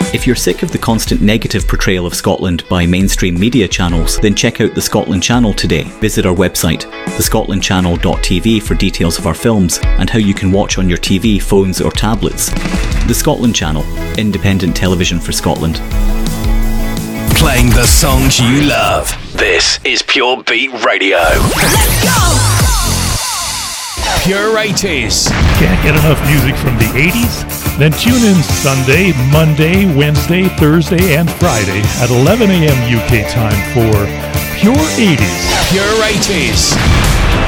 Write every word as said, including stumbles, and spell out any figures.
If you're sick of the constant negative portrayal of Scotland by mainstream media channels, then check out the Scotland Channel today. Visit our website, the scotland channel dot t v, for details of our films and how you can watch on your T V, phones or tablets. The Scotland Channel, independent television for Scotland. Playing the songs you love. This is Pure Beat Radio. Let's go! Pure eighties. Can't get enough music from the eighties? Then tune in Sunday, Monday, Wednesday, Thursday, and Friday at eleven a.m. U K time for Pure eighties. Pure eighties.